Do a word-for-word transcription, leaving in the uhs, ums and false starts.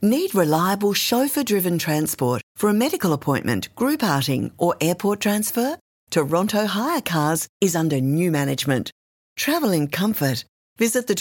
Need reliable chauffeur-driven transport for a medical appointment, group outing or airport transfer? Toronto Hire Cars is under new management. Travel in comfort. Visit the